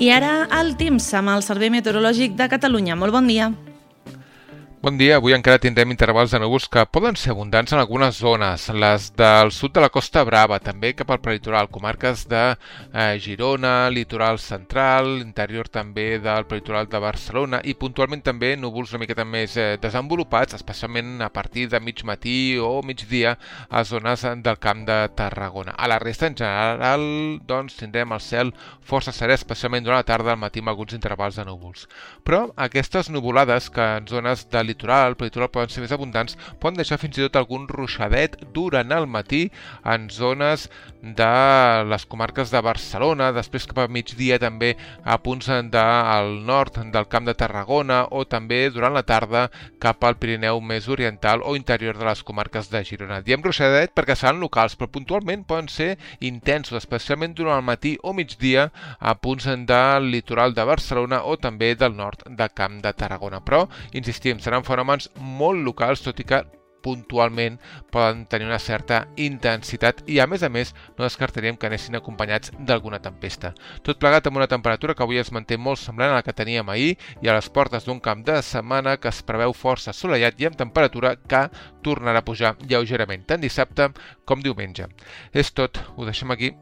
I ara el temps amb el Servei Meteorològic de Catalunya. Molt bon dia. Bon dia, avui encara tindrem intervals de núvols que poden ser abundants en algunes zones, les del sud de la Costa Brava, també cap al prelitoral, comarques de Girona, litoral central, interior també del prelitoral de Barcelona i puntualment també núvols una miqueta més desenvolupats, especialment a partir de mig matí o migdia a zones del Camp de Tarragona. A la resta, en general, doncs, tindrem el cel força serè, especialment durant la tarda, al matí amb alguns intervals de núvols. Però aquestes nuvolades que en zones de el prelitoral poden ser més abundants, poden deixar fins i tot algun ruixadet durant el matí en zones de les comarques de Barcelona, després cap a migdia també a punts del nord del Camp de Tarragona o també durant la tarda cap al Pirineu més oriental o interior de les comarques de Girona. Diem ruixadet perquè seran locals, però puntualment poden ser intensos, especialment durant el matí o migdia a punts del litoral de Barcelona o també del nord del Camp de Tarragona. Però, insistim, seran fenòmens molt locals, tot i que puntualment poden tenir una certa intensitat i, a més, no descartaríem que anessin acompanyats d'alguna tempesta. Tot plegat amb una temperatura que avui es manté molt semblant a la que teníem ahir i a les portes d'un cap de setmana que es preveu força assolellat i amb temperatura que tornarà a pujar lleugerament, tant dissabte com diumenge. És tot, ho deixem aquí.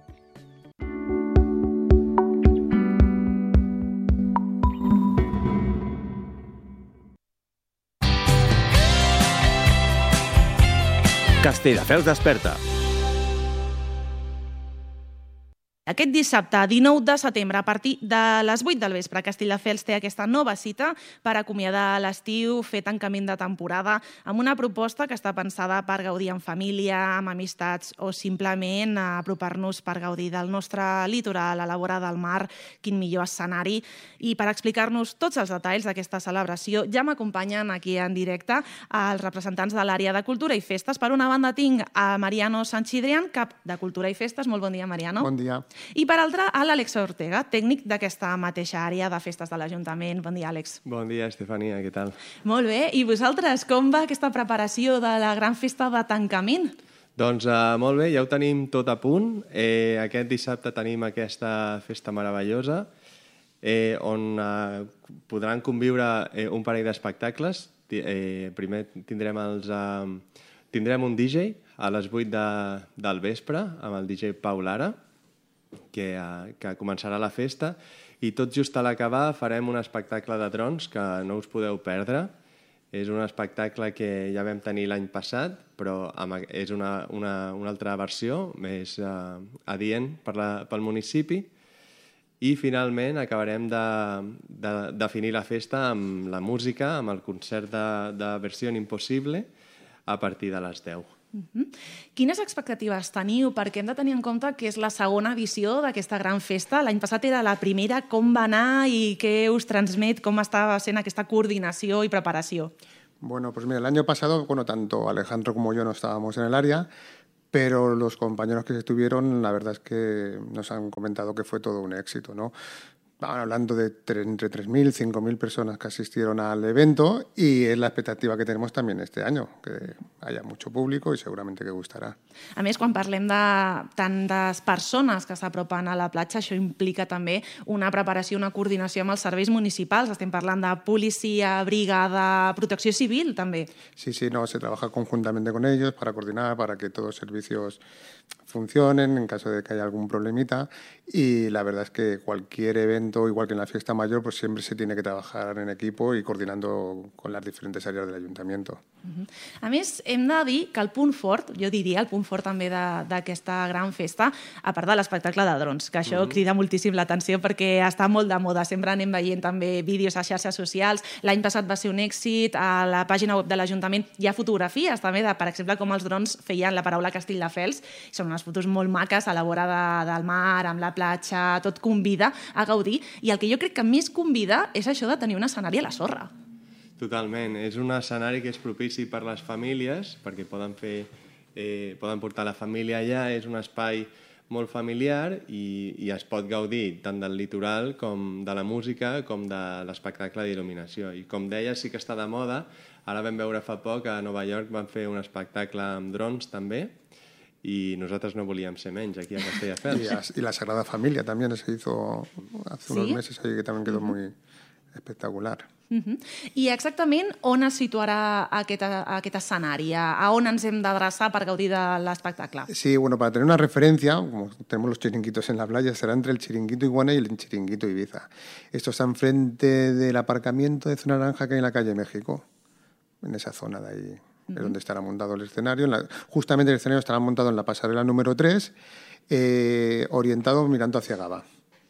Castelldefels desperta. Aquest dissabte, 19 de setembre, a partir de les 8 del vespre, Castelldefels té aquesta nova cita per acomiadar l'estiu, fer tancament de temporada, amb una proposta que està pensada per gaudir en família, amb amistats o simplement apropar-nos per gaudir del nostre litoral, a la vora del mar, quin millor escenari. I per explicar-nos tots els detalls d'aquesta celebració, ja m'acompanyen aquí en directe els representants de l'àrea de Cultura i Festes. Per una banda tinc a Mariano Sanchidrian, cap de Cultura i Festes. Molt bon dia, Mariano. Bon dia. I per altra, a l'Àlex Ortega, tècnic d'aquesta mateixa àrea de festes de l'Ajuntament. Bon dia, Àlex. Bon dia, Estefania, què tal? Molt bé. I vosaltres, com va aquesta preparació de la gran festa de tancament? Doncs molt bé, ja ho tenim tot a punt. Aquest dissabte tenim aquesta festa meravellosa on podran conviure un parell d'espectacles. Primer tindrem un DJ a les 8 del vespre amb el DJ Pau Lara, que començarà la festa, i tot just a l'acabar farem un espectacle de drons que no us podeu perdre. És un espectacle que ja vam tenir l'any passat, però és una altra versió, més adient pel municipi. I finalment acabarem de definir la festa amb la música, amb el concert de Versió Impossible a partir de les 10. Quines expectatives teniu? Perquè hem de tenir en compte que és la segona edició d'aquesta gran festa. L'any passat era la primera. Com va anar i què us transmet? Com estava sent aquesta coordinació i preparació? Bueno, pues mira, el año pasado, tanto Alejandro como yo no estábamos en el área, pero los compañeros que estuvieron, la verdad es que nos han comentado que fue todo un éxito, ¿no? Hablando de entre 3.000 y 5.000 personas que asistieron al evento, y es la expectativa que tenemos también este año, que haya mucho público y seguramente que gustarà. A més, quan parlem de tantes persones que s'apropen a la platja, això implica també una preparació, una coordinació amb els serveis municipals. Estem parlant de policia, brigada, protecció civil, també. Sí, no, se trabaja conjuntamente con ellos para coordinar, para que todos los servicios funcionen en caso de que haya algún problemita, y la verdad es que cualquier evento, igual que en la fiesta mayor, pues siempre se tiene que trabajar en equipo y coordinando con las diferentes áreas del ayuntamiento. A més, hem de dir que el punt fort, jo diria, el punt fort també d'aquesta gran festa, a part de l'espectacle de drons, que això crida moltíssim l'atenció perquè està molt de moda, sempre anem veient també vídeos a xarxes socials. L'any passat va ser un èxit, a la pàgina web de l'Ajuntament hi ha fotografies també de, per exemple, com els drons feien la paraula Castelldefels. Són unes fotos molt maques a la vora del mar, amb la platja, tot convida a gaudir, i el que jo crec que més convida és això de tenir un escenari a la sorra. Totalment, és un escenari que és propici per les famílies, perquè poden portar la família allà, és un espai molt familiar i es pot gaudir tant del litoral com de la música com de l'espectacle d'il·luminació. I com deia, sí que està de moda. Ara vam veure fa poc a Nova York van fer un espectacle amb drons també, y nosaltres no volíem ser menys aquí a Castelldefels. Y la Sagrada Familia también se hizo hace unos meses ahí, que también quedó muy espectacular. I exactament on es situarà aquest escenari? A on ens hem d'adreçar per gaudir de l'espectacle? Sí, bueno, para tener una referencia, como tenemos los chiringuitos en la playa, será entre el chiringuito Iguana y el chiringuito Ibiza. Esto está enfrente del aparcamiento de Zona Naranja que hay en la calle México, en esa zona de ahí. Es donde estará montado el escenario. Justamente el escenario estará montado en la pasarela número 3, orientado mirando hacia Gavà.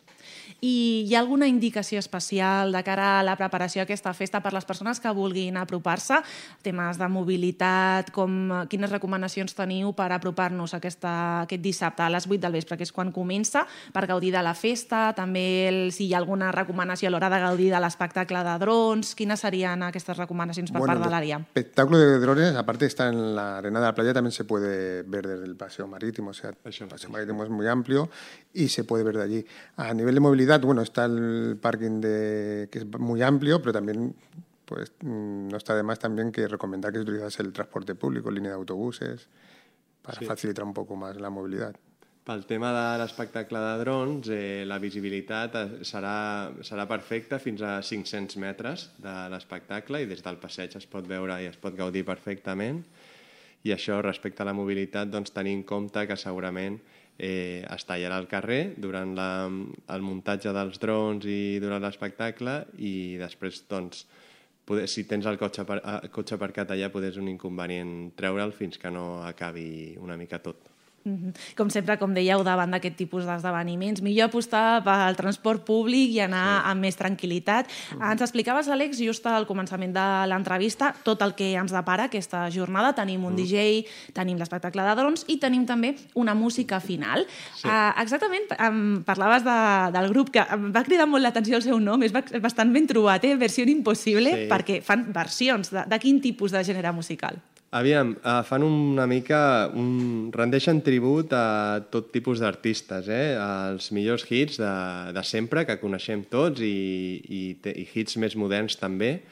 I hi ha alguna indicació especial de cara a la preparació d'aquesta festa per les persones que vulguin apropar-se? Temes de mobilitat, quines recomanacions teniu per apropar-nos aquest dissabte a les 8 del vespre, que és quan comença, per gaudir de la festa? També si hi ha alguna recomanació a l'hora de gaudir de l'espectacle de drons, quines serien aquestes recomanacions per part de l'àrea? El espectáculo de drones, aparte está en la arena de la playa, también se puede ver desde el paseo marítimo, o sea, el paseo marítimo es muy amplio y se puede ver de allí. A nivel de movilidad, bueno, está el parking que es muy amplio, pero también pues no está de más también que recomendar que utilizas el transporte público, línea de autobuses, para facilitar un poco más la movilidad. Pel tema de l'espectacle de drons, la visibilitat serà perfecta fins a 500 metres de l'espectacle i des del passeig es pot veure i es pot gaudir perfectament. I això, respecte a la mobilitat, doncs, tenir en compte que segurament es tallarà al carrer durant el muntatge dels drons i durant l'espectacle i després, doncs, si tens el cotxe aparcat allà, és un inconvenient treure'l fins que no acabi una mica tot. Com sempre, com dèieu, davant d'aquest tipus d'esdeveniments, millor apostar pel transport públic i anar amb més tranquil·litat. Ens explicaves, Àlex, just al començament de l'entrevista, tot el que ens depara aquesta jornada. Tenim un DJ, tenim l'espectacle de drons i tenim també una música final. Exactament, parlaves del grup, que em va cridar molt l'atenció el seu nom, és bastant ben trobat, Versió Impossible, perquè fan versions. De quin tipus de gènere musical? Aviam, fan una mica... rendeixen tribut a tot tipus d'artistes, els millors hits de sempre, que coneixem tots, i hits més moderns també.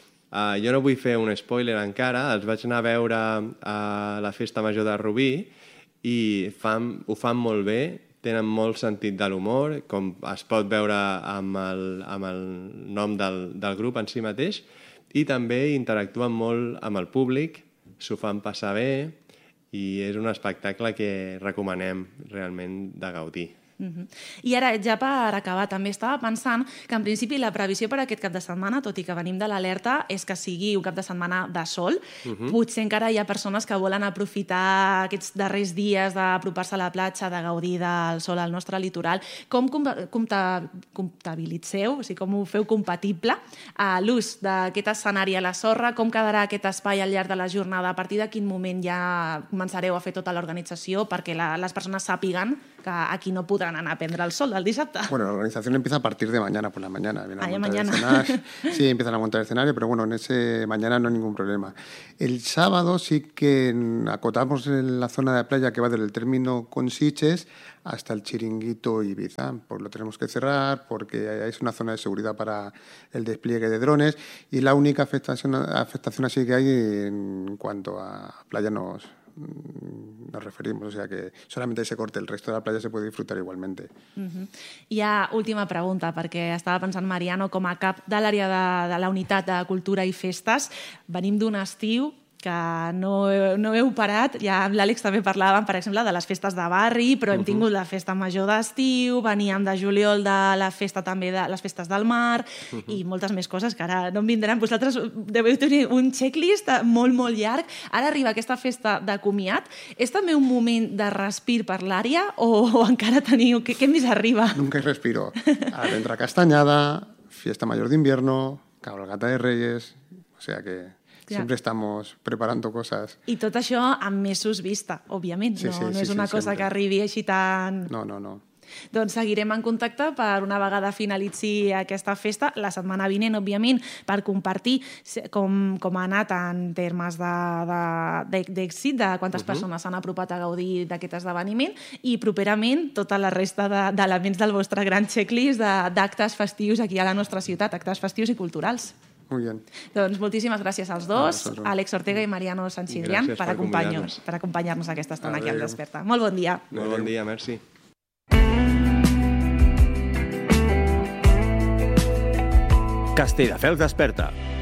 Jo no vull fer un spoiler encara, els vaig anar a veure a la Festa Major de Rubí i ho fan molt bé, tenen molt sentit de l'humor, com es pot veure amb el nom del grup en si mateix, i també interactuen molt amb el públic, s'ho fan passar bé i és un espectacle que recomanem realment de gaudir. I ara, ja per acabar, també estava pensant que en principi la previsió per aquest cap de setmana, tot i que venim de l'alerta, és que sigui un cap de setmana de sol. Potser encara hi ha persones que volen aprofitar aquests darrers dies d'apropar-se a la platja, de gaudir del sol al nostre litoral. Com comptabilitzeu, o sigui, com ho feu compatible l'ús d'aquest escenari a la sorra? Com quedarà aquest espai al llarg de la jornada? A partir de quin moment ja començareu a fer tota l'organització perquè les persones sàpiguen que aquí no podran anar a prendre el sol el dissabte? Bueno, la organización empieza a partir de mañana por la mañana. Mañana. Sí, empiezan a montar el escenario, pero bueno, en ese mañana no hay ningún problema. El sábado sí que acotamos en la zona de playa que va desde el término Consiches hasta el chiringuito Ibiza. Pues lo tenemos que cerrar porque es una zona de seguridad para el despliegue de drones y la única afectación así que hay en cuanto a playa nos referimos, o sea que solamente se corte, el resto de la playa se puede disfrutar igualmente. Hi ha última pregunta, perquè estava pensant, Mariano, com a cap de l'àrea de la unitat de cultura i festes, venim d'un estiu que no heu parat. Ja amb l'Àlex també parlàvem, per exemple, de les festes de barri, però hem tingut la festa major d'estiu, veníem de juliol de la festa també de les festes del mar i moltes més coses que ara no em vindran. Vosaltres deveu tenir un checklist molt, molt llarg. Ara arriba aquesta festa de comiat. És també un moment de respir per l'àrea o encara teniu... Què més arriba? Nunca hay respiro. Ahora entra Castañada, Fiesta Mayor de Invierno, Cabalgata de Reyes, o sea que... Siempre estamos preparando cosas. I tot això amb mesos vista, òbviament. No és una cosa que arribi així tan... No. Doncs seguirem en contacte per una vegada finalitzi aquesta festa, la setmana vinent, òbviament, per compartir com ha anat en termes d'èxit, de quantes persones s'han apropat a gaudir d'aquest esdeveniment i properament tota la resta d'elements del vostre gran checklist d'actes festius aquí a la nostra ciutat, actes festius i culturals. Muy bien. Doncs moltíssimes gràcies als dos, Àlex Ortega i Mariano Sanchidrián, per acompanyar-nos aquesta estona aquí al Desperta. Molt bon dia. Molt bon dia, merci. Castelldefels Desperta.